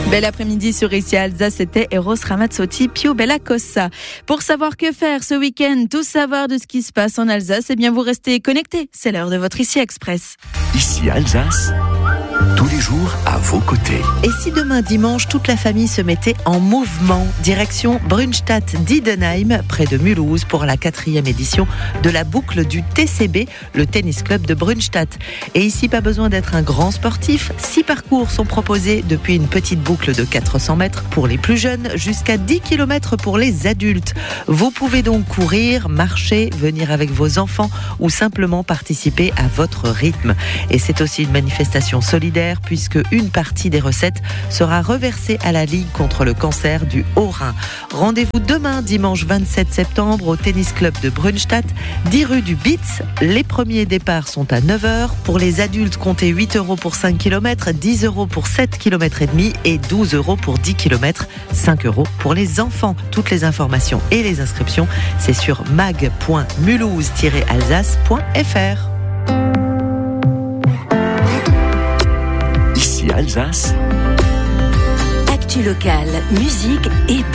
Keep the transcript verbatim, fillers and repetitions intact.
Bel après-midi sur Ici Alsace, c'était Eros Ramazzotti, Più Bella Cosa. Pour savoir que faire ce week-end, tout savoir de ce qui se passe en Alsace, eh bien vous restez connectés. C'est l'heure de votre Ici Express. Ici Alsace, tous les jours à vos côtés. Et si demain dimanche, toute la famille se mettait en mouvement, direction Brunstadt-Diedenheim, près de Mulhouse, pour la quatrième édition de la boucle du T C B, le tennis club de Brunstadt. Et ici, pas besoin d'être un grand sportif. Six parcours sont proposés depuis une petite boucle de quatre cents mètres pour les plus jeunes jusqu'à dix kilomètres pour les adultes. Vous pouvez donc courir, marcher, venir avec vos enfants ou simplement participer à votre rythme. Et c'est aussi une manifestation solidaire puisque une partie des recettes sera reversée à la Ligue contre le cancer du Haut-Rhin. Rendez-vous demain, dimanche vingt-sept septembre, au tennis club de Brunstadt, dix rue du Bitz. Les premiers départs sont à neuf heures. Pour les adultes, comptez huit euros pour cinq kilomètres, dix euros pour sept kilomètres et demi et douze euros pour dix kilomètres, cinq euros pour les enfants. Toutes les informations et les inscriptions, c'est sur mag point mulhouse tiret alsace point f r. Ici Alsace. Actu locale, musique et